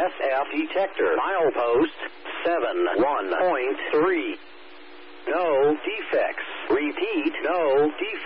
SF detector. Milepost 71.3. No defects. Repeat, no defects.